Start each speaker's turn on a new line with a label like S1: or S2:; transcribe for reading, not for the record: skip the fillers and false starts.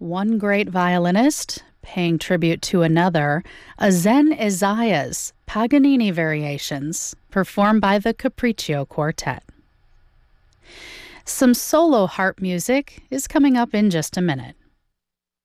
S1: one great violinist paying tribute to another, a Zen Isaiah's Paganini variations performed by the Capriccio Quartet. Some solo harp music is coming up in just a minute.